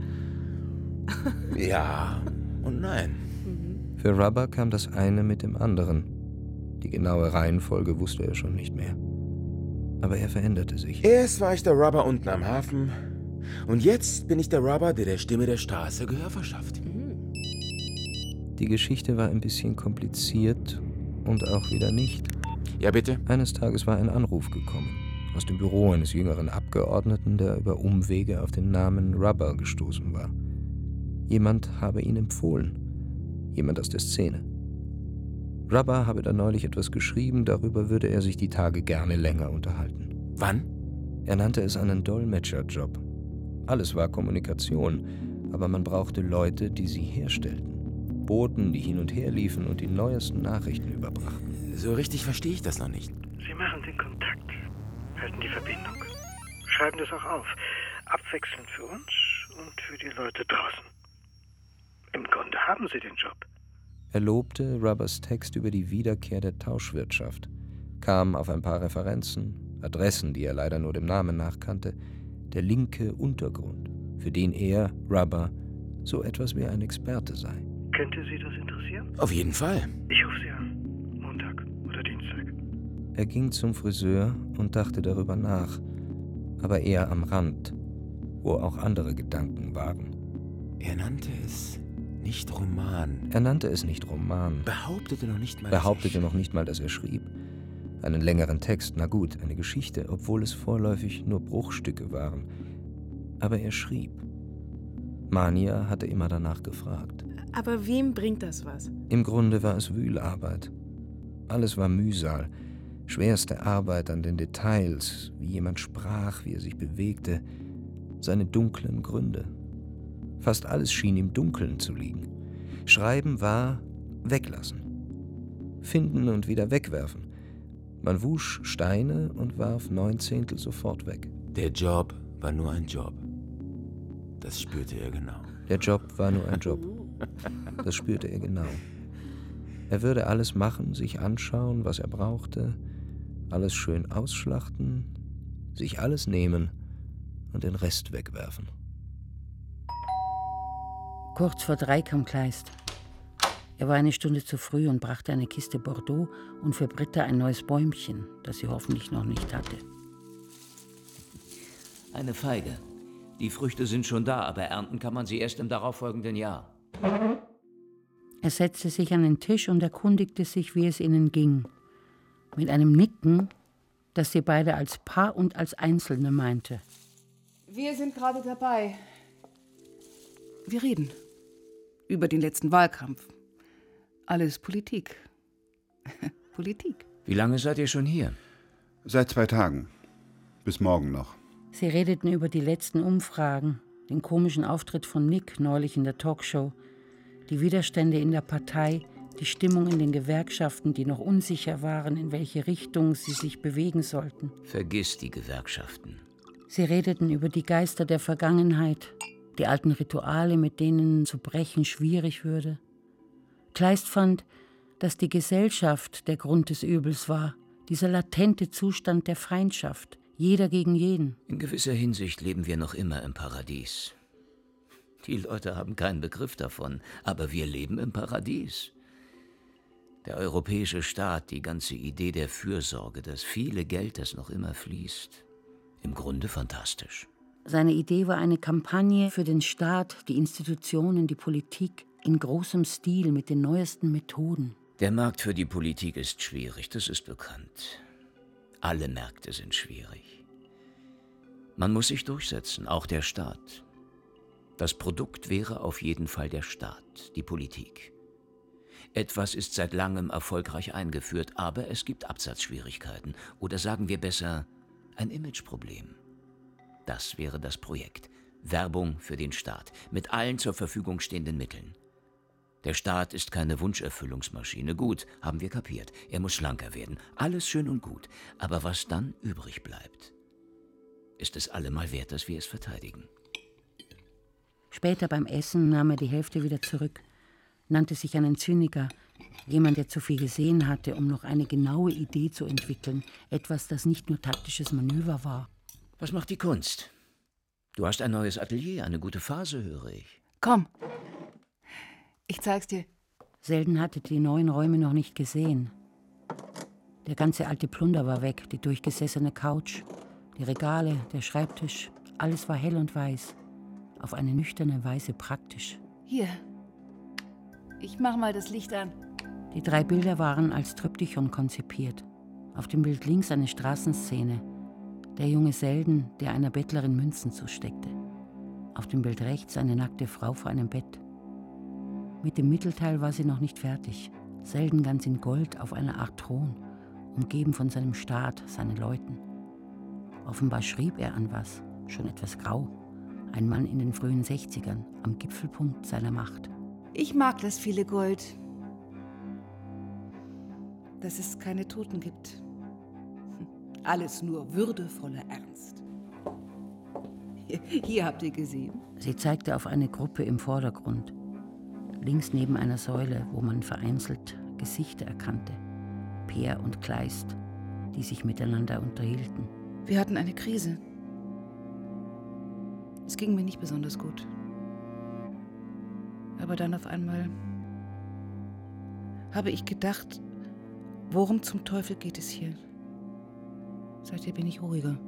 Ja und nein. Für Rubber kam das eine mit dem anderen. Die genaue Reihenfolge wusste er schon nicht mehr. Aber er veränderte sich. Erst war ich der Rubber unten am Hafen und jetzt bin ich der Rubber, der der Stimme der Straße Gehör verschafft. Die Geschichte war ein bisschen kompliziert und auch wieder nicht. Ja, bitte? Eines Tages war ein Anruf gekommen. Aus dem Büro eines jüngeren Abgeordneten, der über Umwege auf den Namen Rubber gestoßen war. Jemand habe ihn empfohlen. Jemand aus der Szene. Rubber habe da neulich etwas geschrieben, darüber würde er sich die Tage gerne länger unterhalten. Wann? Er nannte es einen Dolmetscherjob. Alles war Kommunikation, aber man brauchte Leute, die sie herstellten. Boten, die hin und her liefen und die neuesten Nachrichten überbrachten. So richtig verstehe ich das noch nicht. Sie machen den Kontakt, halten die Verbindung, schreiben das auch auf. Abwechselnd für uns und für die Leute draußen. Im Grunde haben Sie den Job. Er lobte Rubbers Text über die Wiederkehr der Tauschwirtschaft, kam auf ein paar Referenzen, Adressen, die er leider nur dem Namen nach kannte, der linke Untergrund, für den er, Rubber, so etwas wie ein Experte sei. Könnte Sie das interessieren? Auf jeden Fall. Ich rufe Sie an. Montag oder Dienstag. Er ging zum Friseur und dachte darüber nach, aber eher am Rand, wo auch andere Gedanken waren. Er nannte es nicht Roman. Behauptete noch nicht mal, dass er schrieb. Einen längeren Text, na gut, eine Geschichte, obwohl es vorläufig nur Bruchstücke waren. Aber er schrieb. Mania hatte immer danach gefragt. Aber wem bringt das was? Im Grunde war es Wühlarbeit. Alles war Mühsal, schwerste Arbeit an den Details, wie jemand sprach, wie er sich bewegte, seine dunklen Gründe. Fast alles schien im Dunkeln zu liegen. Schreiben war weglassen. Finden und wieder wegwerfen. Man wusch Steine und warf 9/10 sofort weg. Der Job war nur ein Job. Das spürte er genau. Der Job war nur ein Job. Das spürte er genau. Er würde alles machen, sich anschauen, was er brauchte, alles schön ausschlachten, sich alles nehmen und den Rest wegwerfen. Kurz vor 3 kam Kleist. Er war eine Stunde zu früh und brachte eine Kiste Bordeaux und für Britta ein neues Bäumchen, das sie hoffentlich noch nicht hatte. Eine Feige. Die Früchte sind schon da, aber ernten kann man sie erst im darauffolgenden Jahr. Er setzte sich an den Tisch und erkundigte sich, wie es ihnen ging. Mit einem Nicken, das sie beide als Paar und als Einzelne meinte. Wir sind gerade dabei. Wir reden über den letzten Wahlkampf. Alles Politik. Politik. Wie lange seid ihr schon hier? Seit 2 Tagen. Bis morgen noch. Sie redeten über die letzten Umfragen, den komischen Auftritt von Nick neulich in der Talkshow, die Widerstände in der Partei, die Stimmung in den Gewerkschaften, die noch unsicher waren, in welche Richtung sie sich bewegen sollten. Vergiss die Gewerkschaften. Sie redeten über die Geister der Vergangenheit, die alten Rituale, mit denen zu brechen schwierig würde. Kleist fand, dass die Gesellschaft der Grund des Übels war, dieser latente Zustand der Feindschaft, jeder gegen jeden. In gewisser Hinsicht leben wir noch immer im Paradies. Die Leute haben keinen Begriff davon, aber wir leben im Paradies. Der europäische Staat, die ganze Idee der Fürsorge, das viele Geld, das noch immer fließt. Im Grunde fantastisch. Seine Idee war eine Kampagne für den Staat, die Institutionen, die Politik, in großem Stil mit den neuesten Methoden. Der Markt für die Politik ist schwierig, das ist bekannt. Alle Märkte sind schwierig. Man muss sich durchsetzen, auch der Staat. Das Produkt wäre auf jeden Fall der Staat, die Politik. Etwas ist seit langem erfolgreich eingeführt, aber es gibt Absatzschwierigkeiten. Oder sagen wir besser, ein Imageproblem. Das wäre das Projekt. Werbung für den Staat, mit allen zur Verfügung stehenden Mitteln. Der Staat ist keine Wunscherfüllungsmaschine. Gut, haben wir kapiert. Er muss schlanker werden. Alles schön und gut. Aber was dann übrig bleibt, ist es allemal wert, dass wir es verteidigen. Später beim Essen nahm er die Hälfte wieder zurück, nannte sich einen Zyniker, jemand, der zu viel gesehen hatte, um noch eine genaue Idee zu entwickeln, etwas, das nicht nur taktisches Manöver war. Was macht die Kunst? Du hast ein neues Atelier, eine gute Phase, höre ich. Komm, ich zeig's dir. Selden hatte die neuen Räume noch nicht gesehen. Der ganze alte Plunder war weg, die durchgesessene Couch, die Regale, der Schreibtisch, alles war hell und weiß, auf eine nüchterne Weise praktisch. Hier, ich mach mal das Licht an. Die 3 Bilder waren als Triptychon konzipiert. Auf dem Bild links eine Straßenszene. Der junge Selden, der einer Bettlerin Münzen zusteckte. Auf dem Bild rechts eine nackte Frau vor einem Bett. Mit dem Mittelteil war sie noch nicht fertig. Selden ganz in Gold auf einer Art Thron, umgeben von seinem Staat, seinen Leuten. Offenbar schrieb er an was, schon etwas grau. Ein Mann in den frühen 60ern, am Gipfelpunkt seiner Macht. Ich mag das viele Gold. Dass es keine Toten gibt. Alles nur würdevoller Ernst. Hier habt ihr gesehen. Sie zeigte auf eine Gruppe im Vordergrund, links neben einer Säule, wo man vereinzelt Gesichter erkannte. Peer und Kleist, die sich miteinander unterhielten. Wir hatten eine Krise. Es ging mir nicht besonders gut. Aber dann auf einmal habe ich gedacht, worum zum Teufel geht es hier? Seitdem bin ich ruhiger.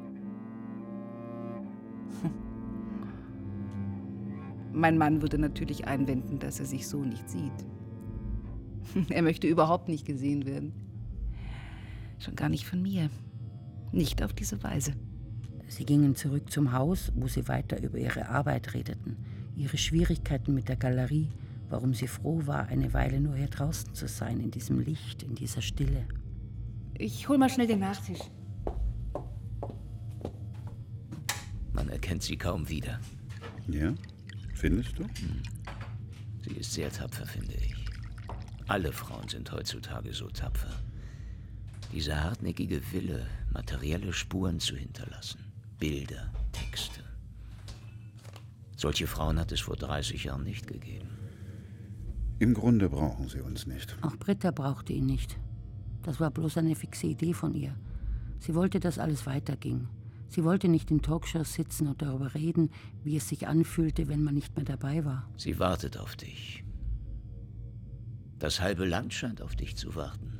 Mein Mann würde natürlich einwenden, dass er sich so nicht sieht. Er möchte überhaupt nicht gesehen werden. Schon gar nicht von mir. Nicht auf diese Weise. Sie gingen zurück zum Haus, wo sie weiter über ihre Arbeit redeten, ihre Schwierigkeiten mit der Galerie, warum sie froh war, eine Weile nur hier draußen zu sein, in diesem Licht, in dieser Stille. Ich hol mal schnell den Nachtisch. Man erkennt sie kaum wieder. Ja? Findest du? Sie ist sehr tapfer, finde ich. Alle Frauen sind heutzutage so tapfer. Diese hartnäckige Wille, materielle Spuren zu hinterlassen. Bilder, Texte. Solche Frauen hat es vor 30 Jahren nicht gegeben. Im Grunde brauchen sie uns nicht. Auch Britta brauchte ihn nicht. Das war bloß eine fixe Idee von ihr. Sie wollte, dass alles weiterging. Sie wollte nicht in Talkshows sitzen und darüber reden, wie es sich anfühlte, wenn man nicht mehr dabei war. Sie wartet auf dich. Das halbe Land scheint auf dich zu warten.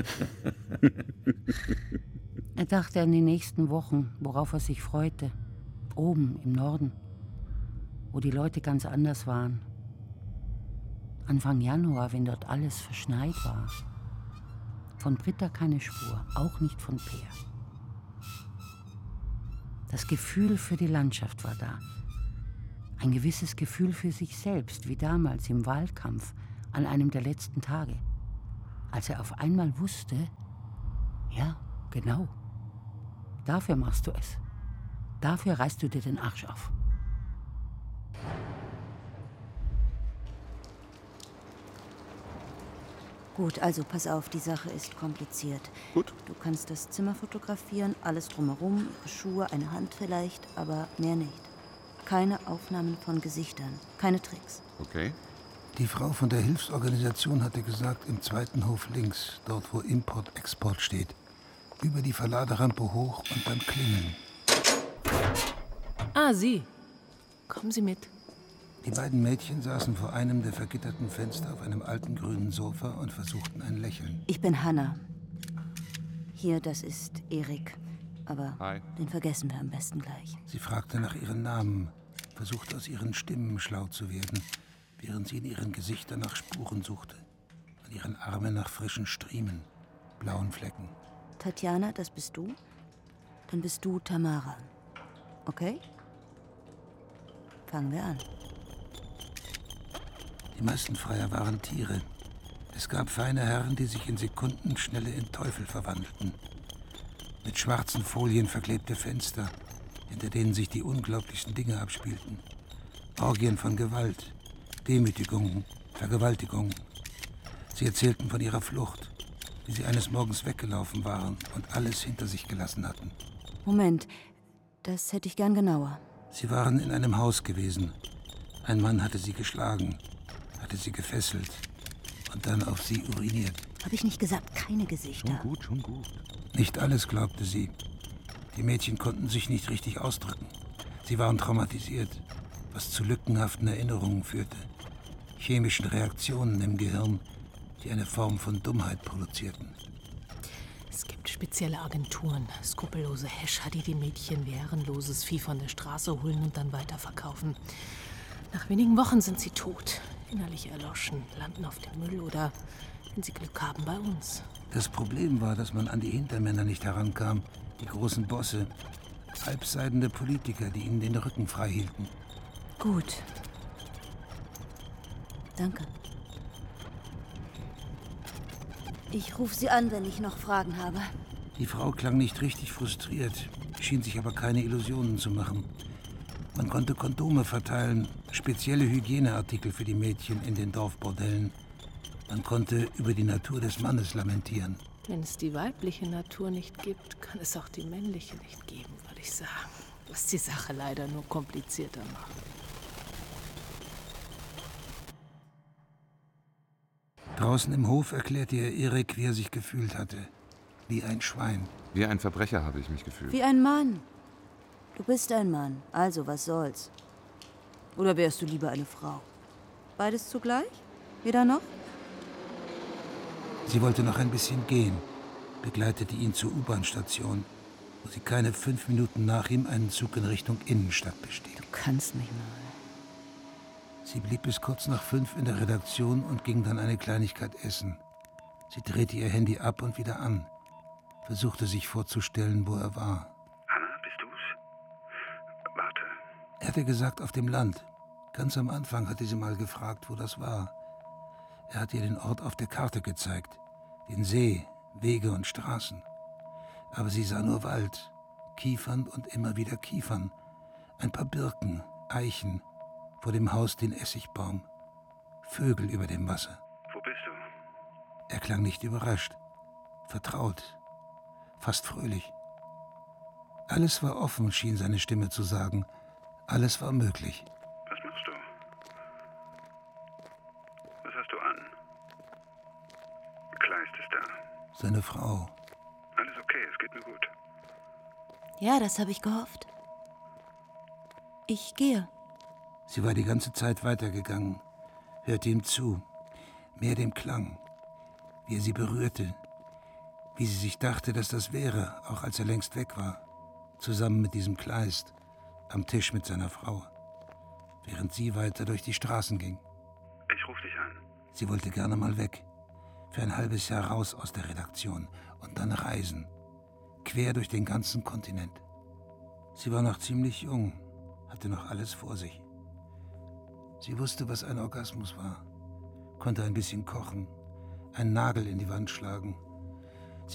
Er dachte an die nächsten Wochen, worauf er sich freute. Oben im Norden, wo die Leute ganz anders waren. Anfang Januar, wenn dort alles verschneit war. Von Britta keine Spur, auch nicht von Peer. Das Gefühl für die Landschaft war da. Ein gewisses Gefühl für sich selbst, wie damals im Wahlkampf an einem der letzten Tage. Als er auf einmal wusste, ja, genau, dafür machst du es. Dafür reißt du dir den Arsch auf. Gut, also pass auf, die Sache ist kompliziert. Gut. Du kannst das Zimmer fotografieren, alles drumherum, ihre Schuhe, eine Hand vielleicht, aber mehr nicht. Keine Aufnahmen von Gesichtern, keine Tricks. Okay. Die Frau von der Hilfsorganisation hatte gesagt, im zweiten Hof links, dort wo Import-Export steht. Über die Verladerampe hoch und dann klingeln. Ah, Sie. Kommen Sie mit. Die beiden Mädchen saßen vor einem der vergitterten Fenster auf einem alten grünen Sofa und versuchten ein Lächeln. Ich bin Hanna. Hier, das ist Erik. Aber den vergessen wir am besten gleich. Sie fragte nach ihren Namen, versuchte aus ihren Stimmen schlau zu werden, während sie in ihren Gesichtern nach Spuren suchte, an ihren Armen nach frischen Striemen, blauen Flecken. Tatjana, das bist du? Dann bist du Tamara. Okay? Fangen wir an. Die meisten Freier waren Tiere. Es gab feine Herren, die sich in Sekundenschnelle in Teufel verwandelten. Mit schwarzen Folien verklebte Fenster, hinter denen sich die unglaublichsten Dinge abspielten. Orgien von Gewalt, Demütigungen, Vergewaltigungen. Sie erzählten von ihrer Flucht, wie sie eines Morgens weggelaufen waren und alles hinter sich gelassen hatten. Moment, das hätte ich gern genauer. Sie waren in einem Haus gewesen. Ein Mann hatte sie geschlagen, hatte sie gefesselt und dann auf sie uriniert. Habe ich nicht gesagt, keine Gesichter? Schon gut. Nicht alles glaubte sie. Die Mädchen konnten sich nicht richtig ausdrücken. Sie waren traumatisiert, was zu lückenhaften Erinnerungen führte. Chemischen Reaktionen im Gehirn, die eine Form von Dummheit produzierten. Es gibt spezielle Agenturen, skrupellose Häscher, die die Mädchen wie herrenloses Vieh von der Straße holen und dann weiterverkaufen. Nach wenigen Wochen sind sie tot, innerlich erloschen, landen auf dem Müll oder, wenn sie Glück haben, bei uns. Das Problem war, dass man an die Hintermänner nicht herankam, die großen Bosse, halbseidende Politiker, die ihnen den Rücken frei hielten. Gut. Danke. Ich rufe Sie an, wenn ich noch Fragen habe. Die Frau klang nicht richtig frustriert, schien sich aber keine Illusionen zu machen. Man konnte Kondome verteilen, spezielle Hygieneartikel für die Mädchen in den Dorfbordellen. Man konnte über die Natur des Mannes lamentieren. Wenn es die weibliche Natur nicht gibt, kann es auch die männliche nicht geben, würde ich sagen. Was die Sache leider nur komplizierter macht. Draußen im Hof erklärte er Erik, wie er sich gefühlt hatte. Wie ein Schwein. Wie ein Verbrecher habe ich mich gefühlt. Wie ein Mann. Du bist ein Mann, also was soll's. Oder wärst du lieber eine Frau? Beides zugleich? Weder noch? Sie wollte noch ein bisschen gehen, begleitete ihn zur U-Bahn-Station, wo sie keine 5 Minuten nach ihm einen Zug in Richtung Innenstadt bestieg. Du kannst mich mal. Sie blieb bis kurz nach 5 in der Redaktion und ging dann eine Kleinigkeit essen. Sie drehte ihr Handy ab und wieder an, versuchte sich vorzustellen, wo er war. Hanna, bist du's? Warte. Er hatte gesagt, auf dem Land. Ganz am Anfang hatte sie mal gefragt, wo das war. Er hat ihr den Ort auf der Karte gezeigt, den See, Wege und Straßen. Aber sie sah nur Wald, Kiefern und immer wieder Kiefern, ein paar Birken, Eichen, vor dem Haus den Essigbaum, Vögel über dem Wasser. Wo bist du? Er klang nicht überrascht, vertraut, fast fröhlich. Alles war offen, schien seine Stimme zu sagen. Alles war möglich. Was machst du? Was hast du an? Kleist ist da. Seine Frau. Alles okay, es geht mir gut. Ja, das habe ich gehofft. Ich gehe. Sie war die ganze Zeit weitergegangen, hörte ihm zu, mehr dem Klang, wie er sie berührte, wie sie sich dachte, dass das wäre, auch als er längst weg war, zusammen mit diesem Kleist, am Tisch mit seiner Frau, während sie weiter durch die Straßen ging. Ich ruf dich an. Sie wollte gerne mal weg, für ein halbes Jahr raus aus der Redaktion und dann reisen, quer durch den ganzen Kontinent. Sie war noch ziemlich jung, hatte noch alles vor sich. Sie wusste, was ein Orgasmus war, konnte ein bisschen kochen, einen Nagel in die Wand schlagen,